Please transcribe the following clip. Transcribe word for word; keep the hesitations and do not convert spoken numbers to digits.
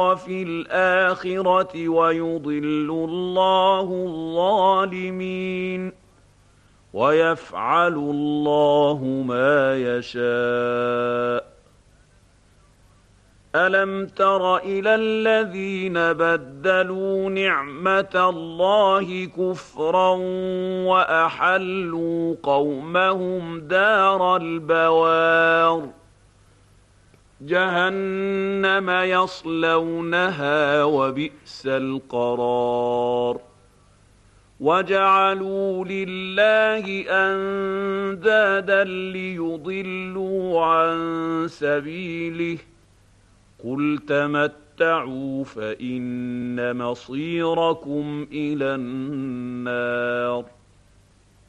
وفي الآخرة ويضل الله الظالمين ويفعل الله ما يشاء. ألم تر إلى الذين بدلوا نعمة الله كفرا وأحلوا قومهم دار البوار جهنم يصلونها وبئس القرار. وجعلوا لله أندادا ليضلوا عن سبيله قل تمتعوا فإن مصيركم إلى النار.